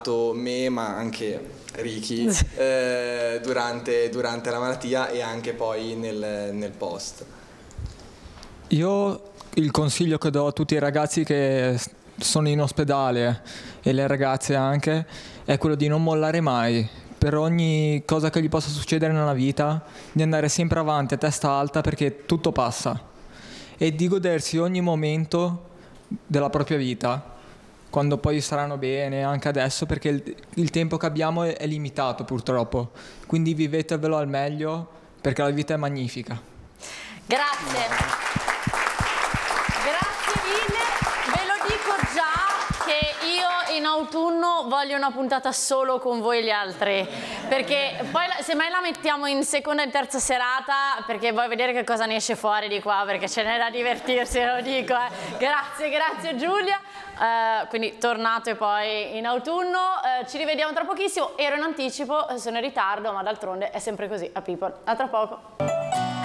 me, ma anche Ricky durante la malattia e anche poi nel post. Io il consiglio che do a tutti i ragazzi che sono in ospedale e le ragazze anche è quello di non mollare mai, per ogni cosa che gli possa succedere nella vita, di andare sempre avanti a testa alta perché tutto passa, e di godersi ogni momento della propria vita, quando poi saranno bene, anche adesso, perché il tempo che abbiamo è limitato purtroppo, quindi vivetevelo al meglio perché la vita è magnifica. Grazie. Grazie mille, ve lo dico già che io in autunno voglio una puntata solo con voi gli altri, perché poi semmai la mettiamo in seconda e terza serata, perché voglio vedere che cosa ne esce fuori di qua, perché ce n'è da divertirsi, lo dico. Grazie Giulia. Quindi tornate poi in autunno, ci rivediamo tra pochissimo. Ero in anticipo, sono in ritardo, ma d'altronde è sempre così a People. A tra poco.